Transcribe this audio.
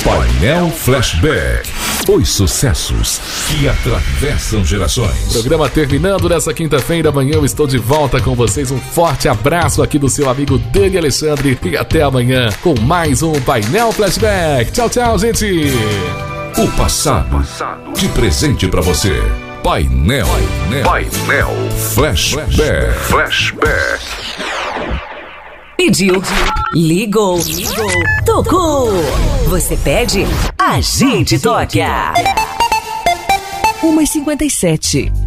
Painel Flashback. Os sucessos que atravessam gerações. Programa terminando nessa quinta-feira. Amanhã eu estou de volta com vocês. Um forte abraço aqui do seu amigo Dani Alexandre. E até amanhã com mais um Painel Flashback. Tchau, tchau, gente. O passado de presente pra você. Painel Flashback. Pediu, ligou, tocou. Você pede, a gente toca. 1h57.